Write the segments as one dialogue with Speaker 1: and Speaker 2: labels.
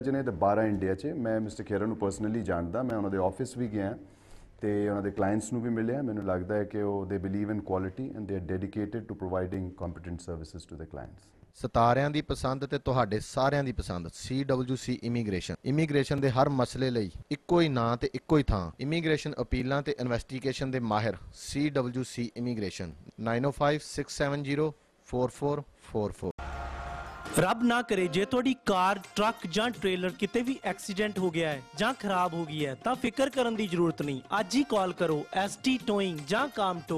Speaker 1: ਜਿਹਨੇ ਤੇ 12 ਇੰਡੀਆ 'ਚ ਮੈਂ ਮਿਸਟਰ ਖੇਰਾ ਨੂੰ ਪਰਸਨਲੀ ਜਾਣਦਾ, ਮੈਂ ਉਹਨਾਂ ਦੇ ਆਫਿਸ ਵੀ ਗਿਆ ਤੇ ਉਹਨਾਂ ਦੇ ਕਲਾਇੰਟਸ ਨੂੰ ਵੀ ਮਿਲਿਆ। ਮੈਨੂੰ ਲੱਗਦਾ ਹੈ ਕਿ ਉਹ ਦੇ believe in quality and they are dedicated to providing competent services to the clients.
Speaker 2: ਸਿਤਾਰਿਆਂ ਦੀ ਪਸੰਦ ਤੇ ਤੁਹਾਡੇ ਸਾਰਿਆਂ ਦੀ ਪਸੰਦ CWC ਇਮੀਗ੍ਰੇਸ਼ਨ ਦੇ ਹਰ ਮਸਲੇ ਲਈ ਇੱਕੋ ਹੀ ਨਾਂ ਤੇ ਇੱਕੋ ਹੀ ਥਾਂ। ਇਮੀਗ੍ਰੇਸ਼ਨ ਅਪੀਲਾਂ ਤੇ ਇਨਵੈਸਟੀਗੇਸ਼ਨ ਦੇ ਮਾਹਿਰ CWC ਇਮੀਗ੍ਰੇਸ਼ਨ 9056704444।
Speaker 3: ਰੱਬ ਨਾ ਕਰੇ ਜੇ ਤੁਹਾਡੀ ਕਾਰ, ਟਰੱਕ ਜਾਂ ਟ੍ਰੇਲਰ ਕਿਤੇ ਵੀ ਐਕਸੀਡੈਂਟ ਹੋ ਗਿਆ ਹੈ ਜਾਂ ਖਰਾਬ ਹੋ ਗਈ ਹੈ ਤਾਂ ਫਿਕਰ ਕਰਨ ਦੀ ਜ਼ਰੂਰਤ ਨਹੀਂ। ਅੱਜ ਹੀ ਕਾਲ ਕਰੋ ST ਟੋਇੰਗ ਜਾਂ ਕਾਮਟੋ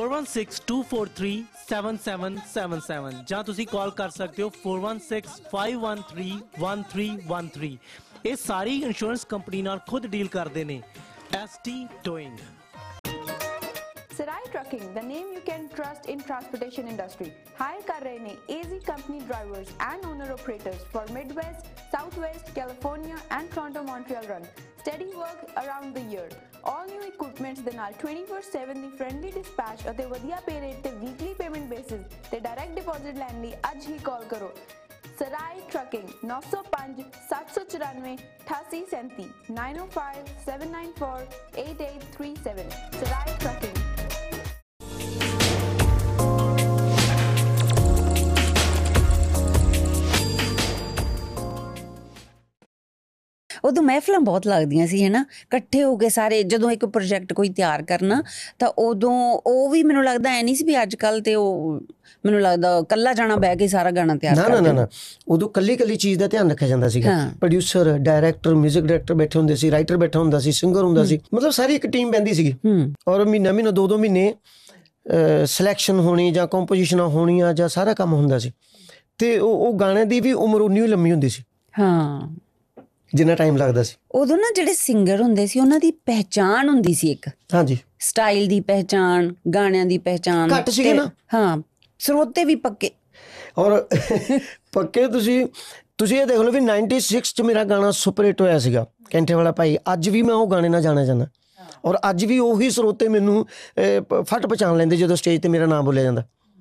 Speaker 3: 4162437777 ਜਾਂ ਤੁਸੀਂ ਕਾਲ ਕਰ ਸਕਦੇ ਹੋ 4165131313। ਇਹ ਸਾਰੀ ਇੰਸ਼ੋਰੈਂਸ ਕੰਪਨੀ ਨਾਲ ਖੁਦ ਡੀਲ ਕਰਦੇ ਨੇ। ST towing.
Speaker 4: Sarai Trucking, the name you can trust in transportation industry. Hire kar rahe ne AZ company drivers and owner operators for Midwest, Southwest, California and Toronto Montreal run. Steady work around the year. All new equipments ਦੇ ਨਾਲ 24/7 ਦੀ friendly dispatch ਅਤੇ ਵਧੀਆ pay rate ਤੇ weekly payment basis ਤੇ direct deposit ਲੈਣ ਲਈ ਅੱਜ ਹੀ ਕਾਲ ਕਰੋ। Sarai Trucking 905 794 8837 905 794 8837 Sarai Trucking।
Speaker 5: ਉਦੋਂ ਮਹਿਫਲਾਂ ਬਹੁਤ ਲੱਗਦੀਆਂ ਸੀ, ਹੈ ਨਾ, ਇਕੱਠੇ ਹੋ ਕੇ ਸਾਰੇ ਜਦੋਂ ਇੱਕ ਪ੍ਰੋਜੈਕਟ ਕੋਈ ਤਿਆਰ ਕਰਨਾ ਤਾਂ ਉਦੋਂ ਉਹ ਵੀ ਮੈਨੂੰ ਲੱਗਦਾ ਐ ਨਹੀਂ ਸੀ ਵੀ ਅੱਜ ਕੱਲ੍ਹ ਤੇ ਉਹ ਮੈਨੂੰ ਲੱਗਦਾ ਇਕੱਲਾ ਜਾਣਾ ਬਹਿ ਕੇ ਸਾਰਾ ਗਾਣਾ ਤਿਆਰ ਕਰਦਾ।
Speaker 6: ਨਾ ਉਦੋਂ ਕੱਲੀ ਚੀਜ਼ ਦਾ ਧਿਆਨ ਰੱਖਿਆ ਜਾਂਦਾ ਸੀਗਾ। ਪ੍ਰੋਡਿਊਸਰ, ਡਾਇਰੈਕਟਰ, ਮਿਊਜ਼ਿਕ ਡਾਇਰੈਕਟਰ ਬੈਠੇ ਹੁੰਦੇ ਸੀ, ਰਾਈਟਰ ਬੈਠਾ ਹੁੰਦਾ ਸੀ, ਸਿੰਗਰ ਹੁੰਦਾ ਸੀ, ਮਤਲਬ ਸਾਰੀ ਇੱਕ ਟੀਮ ਬਹਿੰਦੀ ਸੀਗੀ। ਔਰ ਮਹੀਨਾ 2 ਮਹੀਨੇ ਸਿਲੈਕਸ਼ਨ ਹੋਣੀ ਜਾਂ ਕੰਪੋਜੀਸ਼ਨਾਂ ਹੋਣੀਆਂ ਜਾਂ ਸਾਰਾ ਕੰਮ ਹੁੰਦਾ ਸੀ ਤੇ ਉਹ ਗਾਣੇ ਦੀ ਵੀ ਉਮਰ ਉਨੀ ਹੀ ਲੰਮੀ ਹੁੰਦੀ ਸੀ। ਹਾਂ, ਜਿੰਨਾ ਟਾਈਮ ਲੱਗਦਾ ਸੀ। ਉਦੋਂ
Speaker 5: ਨਾ ਜਿਹੜੇ ਸਿੰਗਰ ਹੁੰਦੇ ਸੀ ਉਹਨਾਂ ਦੀ ਪਹਿਚਾਣ ਹੁੰਦੀ ਸੀ ਇੱਕ।
Speaker 6: ਹਾਂਜੀ,
Speaker 5: ਸਟਾਈਲ ਦੀ ਪਹਿਚਾਣ, ਗਾਣਿਆਂ ਦੀ ਪਹਿਚਾਣ
Speaker 6: ਘੱਟ ਸੀਗੇ ਨਾ।
Speaker 5: ਹਾਂ, ਸਰੋਤੇ ਵੀ ਪੱਕੇ।
Speaker 6: ਔਰ ਪੱਕੇ ਤੁਸੀਂ ਇਹ ਦੇਖ ਲਓ ਵੀ 96 'ਚ ਮੇਰਾ ਗਾਣਾ ਸੁਪਰ ਹਿੱਟ ਹੋਇਆ ਸੀਗਾ, ਕੈਂਠੇ ਵਾਲਾ ਭਾਈ। ਅੱਜ ਵੀ ਮੈਂ ਉਹ ਗਾਣੇ ਨਾਲ ਜਾਣਾ ਚਾਹੁੰਦਾ ਔਰ ਅੱਜ ਵੀ ਉਹੀ ਸਰੋਤੇ ਮੈਨੂੰ ਫੱਟ ਪਛਾਣ ਲੈਂਦੇ ਜਦੋਂ ਸਟੇਜ 'ਤੇ ਮੇਰਾ ਨਾਮ ਬੋਲਿਆ ਜਾਂਦਾ।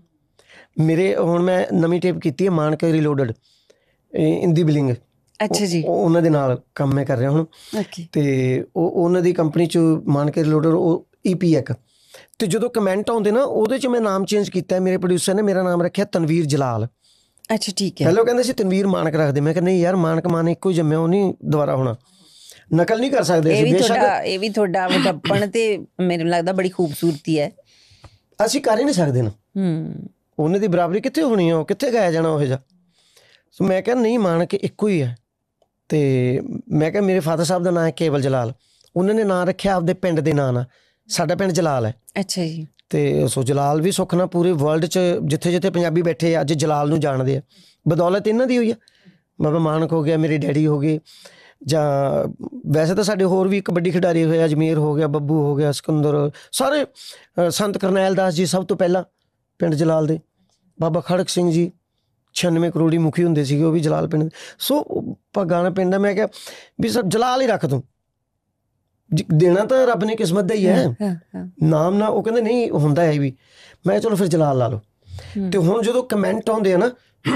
Speaker 6: ਮੇਰੇ ਹੁਣ ਮੈਂ ਨਵੀਂ ਟੇਪ ਕੀਤੀ ਹੈ ਮਾਨਕ ਰੀਲੋਡਡ ਇਨ ਦੀ ਬਿਲਿੰਗ।
Speaker 5: ਅੱਛਾ ਜੀ।
Speaker 6: ਉਹਨਾਂ ਦੇ ਨਾਲ ਕੰਮ ਮੈਂ ਕਰ ਰਿਹਾ ਹੁਣ ਤੇ ਉਹਨਾਂ ਦੀ ਕੰਪਨੀ 'ਚ ਮਾਨਕ ਰੀਲੋਡਡ ਉਹ EP ਇੱਕ। ਤੇ ਜਦੋਂ ਕਮੈਂਟ ਆਉਂਦੇ ਨਾ ਉਹਦੇ 'ਚ ਮੈਂ ਨਾਮ ਚੇਂਜ ਕੀਤਾ। ਮੇਰੇ ਪ੍ਰੋਡਿਊਸਰ ਨੇ ਮੇਰਾ ਨਾਮ ਰੱਖਿਆ ਤਨਵੀਰ ਜਲਾਲ।
Speaker 5: ਅੱਛਾ, ਠੀਕ ਹੈ।
Speaker 6: ਪਹਿਲਾਂ ਕਹਿੰਦੇ ਸੀ ਤਨਵੀਰ ਮਾਨਕ ਰੱਖਦੇ, ਮੈਂ ਕਹਿੰਦਾ ਨਹੀਂ ਯਾਰ, ਮਾਨਕ ਮਾਨ ਇੱਕੋ ਹੀ ਜੰਮਿਆ, ਉਹ ਨਹੀਂ ਦੁਬਾਰਾ ਹੋਣਾ, ਨਕਲ ਨਹੀਂ ਕਰ ਸਕਦੇ।
Speaker 5: ਇਹ ਵੀ ਤੁਹਾਡਾ ਵਡੱਪਣ ਤੇ ਮੈਨੂੰ ਲੱਗਦਾ ਬੜੀ ਖੂਬਸੂਰਤੀ ਹੈ।
Speaker 6: ਅਸੀਂ ਕਰ ਹੀ ਨਹੀਂ ਸਕਦੇ ਨਾ, ਉਹਨੇ ਦੀ ਬਰਾਬਰੀ ਕਿੱਥੇ ਹੋਣੀ ਆ, ਉਹ ਕਿੱਥੇ ਗਾਇਆ ਜਾਣਾ ਉਹ ਜਿਹਾ। ਸੋ ਮੈਂ ਕਿਹਾ ਨਹੀਂ, ਮਾਨਕ ਇੱਕੋ ਹੀ ਹੈ। ਤੇ ਮੈਂ ਕਿਹਾ ਮੇਰੇ ਫਾਦਰ ਸਾਹਿਬ ਦਾ ਨਾਂ ਹੈ ਕੇਵਲ ਜਲਾਲ, ਉਹਨਾਂ ਨੇ ਨਾਂ ਰੱਖਿਆ ਆਪਦੇ ਪਿੰਡ ਦੇ ਨਾਂ ਨਾਲ। ਸਾਡਾ ਪਿੰਡ ਜਲਾਲ ਹੈ।
Speaker 5: ਅੱਛਾ ਜੀ।
Speaker 6: ਤੇ ਸੋ ਜਲਾਲ ਵੀ ਸੁੱਖ ਨਾਲ ਪੂਰੇ ਵਰਲਡ 'ਚ ਜਿੱਥੇ ਪੰਜਾਬੀ ਬੈਠੇ ਅੱਜ ਜਲਾਲ ਨੂੰ ਜਾਣਦੇ ਆ, ਬਦੌਲਤ ਇਹਨਾਂ ਦੀ ਹੋਈ ਆ। ਬਾਬਾ ਮਾਨਕ ਹੋ ਗਿਆ, ਮੇਰੇ ਡੈਡੀ ਹੋ ਗਏ, ਜਾਂ ਵੈਸੇ ਤਾਂ ਸਾਡੇ ਹੋਰ ਵੀ ਕਬੱਡੀ ਖਿਡਾਰੀ ਹੋਏ, ਅਜਮੇਰ ਹੋ ਗਿਆ, ਬੱਬੂ ਹੋ ਗਿਆ, ਸਿਕੰਦਰ, ਸਾਰੇ ਸੰਤ ਕਰਨੈਲ ਦਾਸ ਜੀ ਸਭ ਤੋਂ ਪਹਿਲਾਂ ਪਿੰਡ ਜਲਾਲ ਦੇ, ਬਾਬਾ ਖੜਕ ਸਿੰਘ ਜੀ 96 ਕਰੋੜੀ ਮੁਖੀ ਹੁੰਦੇ ਸੀਗੇ, ਉਹ ਵੀ ਜਲਾਲ ਪਿੰਡ ਦੇ। ਸੋ ਆਪਾਂ ਗਾਣਾ ਪਿੰਡ, ਮੈਂ ਕਿਹਾ ਵੀ ਸਰ ਜਲਾਲ ਹੀ ਰੱਖ ਤੂੰ, ਦੇਣਾ ਤਾਂ ਰੱਬ ਨੇ ਕਿਸਮਤ ਦਾ ਹੀ ਹੈ ਨਾਮ ਨਾ। ਉਹ ਕਹਿੰਦੇ ਨਹੀਂ ਹੁੰਦਾ ਹੈ ਵੀ, ਮੈਂ ਚਲੋ ਫਿਰ ਜਲਾਲ ਲਾ ਲਓ। ਤੇ ਹੁਣ ਜਦੋਂ ਕਮੈਂਟ ਆਉਂਦੇ ਆ ਨਾ,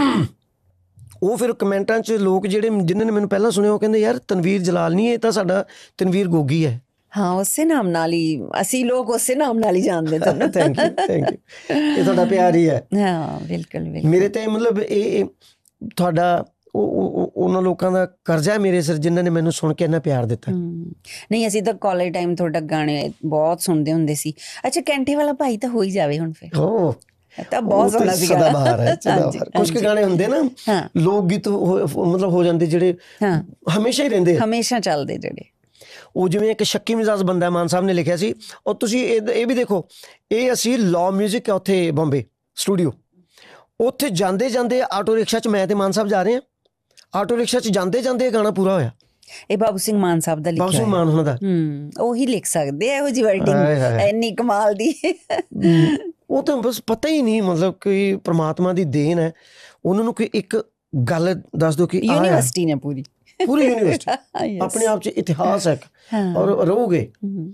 Speaker 6: ਉਹ ਫਿਰ ਕਮੈਂਟਾਂ 'ਚ ਲੋਕ ਜਿਨ੍ਹਾਂ ਨੇ ਮੈਨੂੰ ਪਹਿਲਾਂ ਸੁਣਿਆ ਉਹ ਕਹਿੰਦੇ ਯਾਰ ਤਨਵੀਰ ਜਲਾਲ ਨਹੀਂ, ਇਹ ਤਾਂ ਸਾਡਾ ਤਨਵੀਰ ਗੋਗੀ ਹੈ।
Speaker 5: ਹਾਂ, ਉਸੇ ਨਾਮ ਨਾਲ ਹੀ ਅਸੀਂ ਲੋਕ ਉਸੇ ਨਾਮ ਨਾਲ ਹੀ ਜਾਣਦੇ ਤੁਹਾਨੂੰ।
Speaker 6: ਥੈਂਕ ਯੂ ਇਹ ਤੁਹਾਡਾ ਪਿਆਰ ਹੀ ਹੈ।
Speaker 5: ਹਾਂ, ਬਿਲਕੁਲ
Speaker 6: ਮੇਰੇ ਤੇ ਮਤਲਬ ਇਹ ਤੁਹਾਡਾ ਉਹਨਾਂ ਲੋਕਾਂ ਦਾ ਕਰਜ਼ਾ ਹੈ ਮੇਰੇ ਸਿਰ ਜਿਨ੍ਹਾਂ ਨੇ ਮੈਨੂੰ ਸੁਣ ਕੇ ਇੰਨਾ ਪਿਆਰ ਦਿੱਤਾ।
Speaker 5: ਨਹੀਂ, ਅਸੀਂ ਤਾਂ ਕਾਲਜ ਟਾਈਮ ਤੁਹਾਡਾ ਗਾਣੇ ਬਹੁਤ ਸੁਣਦੇ ਹੁੰਦੇ ਸੀ। ਅੱਛਾ, ਕੈਂਠੇ ਵਾਲਾ ਭਾਈ ਤਾਂ ਹੋ ਹੀ ਜਾਵੇ ਹੁਣ ਫਿਰ। ਤਾਂ ਬਹੁਤ ਸੋਹਣਾ ਸੀਗਾ।
Speaker 6: ਸਦਾਬਹਾਰ ਹੈ, ਸਦਾਬਹਾਰ। ਕੁਝ ਕੁ ਗਾਣੇ ਹੁੰਦੇ ਨਾ ਲੋਕ ਗੀਤ ਮਤਲਬ ਹੋ ਜਾਂਦੇ ਜਿਹੜੇ ਹਮੇਸ਼ਾ ਹੀ ਰਹਿੰਦੇ,
Speaker 5: ਹਮੇਸ਼ਾ ਚੱਲਦੇ ਜਿਹੜੇ।
Speaker 6: ਉਹ ਜਿਵੇਂ ਇੱਕ ਸ਼ੱਕੀ ਮਿਜ਼ਾਜ ਬੰਦਾ ਮਾਨ ਸਾਹਿਬ ਨੇ ਲਿਖਿਆ ਸੀ। ਔਰ ਤੁਸੀਂ ਇਹ ਵੀ ਦੇਖੋ, ਇਹ ਅਸੀਂ ਲਾਅ ਮਿਊਜ਼ਿਕ ਹੈ ਉੱਥੇ ਬੰਬੇ ਸਟੂਡੀਓ, ਉੱਥੇ ਜਾਂਦੇ ਆਟੋ ਰਿਕਸ਼ਾ 'ਚ ਮੈਂ ਤੇ ਮਾਨ ਸਾਹਿਬ ਜਾ ਰਹੇ ਹਾਂ, ਆਟੋ ਰਿਕਸ਼ਾ 'ਚ ਜਾਂਦੇ ਗਾਣਾ ਪੂਰਾ ਹੋਇਆ।
Speaker 5: ਇਹ ਬਾਬੂ ਸਿੰਘ ਮਾਨ ਸਾਹਿਬ ਦਾ ਲਿਖਿਆ,
Speaker 6: ਬਾਬੂ ਸਿੰਘ ਮਾਨ ਉਹਨਾਂ ਦਾ।
Speaker 5: ਉਹੀ ਲਿਖ ਸਕਦੇ ਇਹੋ ਜਿਹੀ ਵਰਡਿੰਗ ਇੰਨੀ ਕਮਾਲ ਦੀ।
Speaker 6: ਉਹ ਤਾਂ ਬਸ ਪਤਾ ਹੀ ਨਹੀਂ, ਮਤਲਬ ਕਿ ਪ੍ਰਮਾਤਮਾ ਦੀ ਦੇਣ ਹੈ। ਉਹਨਾਂ ਨੂੰ ਕੋਈ ਇੱਕ ਗੱਲ ਦੱਸ ਦਿਓ ਕਿ
Speaker 5: ਯੂਨੀਵਰਸਿਟੀ ਨੇ ਪੂਰੀ
Speaker 6: ਯੂਨੀਵਰਸਿਟੀ ਆਪਣੇ ਆਪ 'ਚ ਇਤਿਹਾਸ ਹੈ ਔਰ ਰਹੋਗੇ।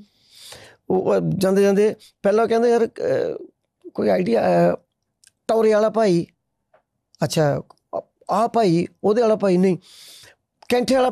Speaker 6: ਉਹ ਜਾਂਦੇ ਪਹਿਲਾਂ ਕਹਿੰਦੇ ਯਾਰ ਕੋਈ ਆਈਡੀਆ ਟੌਰੇ ਵਾਲਾ ਭਾਈ, ਅੱਛਾ ਆਹ ਭਾਈ, ਉਹਦੇ ਵਾਲਾ ਭਾਈ ਨਹੀਂ, ਕੈਂਠੇ ਵਾਲਾ